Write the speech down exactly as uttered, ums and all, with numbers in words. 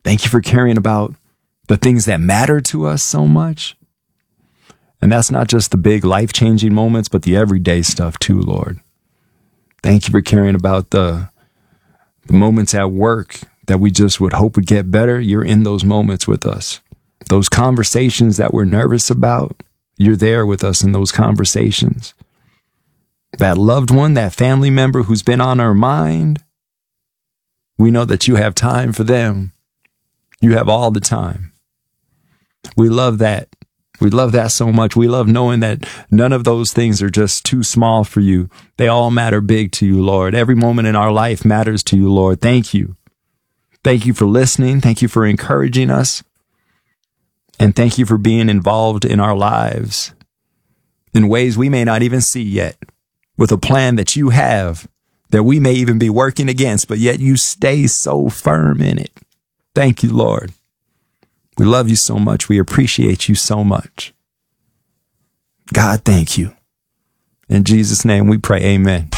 Thank you for caring about the things that matter to us so much. And that's not just the big life-changing moments, but the everyday stuff too, Lord. Thank you for caring about the, the moments at work that we just would hope would get better. You're in those moments with us. Those conversations that we're nervous about, you're there with us in those conversations. That loved one, that family member who's been on our mind, we know that you have time for them. You have all the time. We love that. We love that so much. We love knowing that none of those things are just too small for you. They all matter big to you, Lord. Every moment in our life matters to you, Lord. Thank you. Thank you for listening. Thank you for encouraging us. And thank you for being involved in our lives in ways we may not even see yet, with a plan that you have that we may even be working against, but yet you stay so firm in it. Thank you, Lord. We love you so much. We appreciate you so much. God, thank you. In Jesus' name we pray, amen.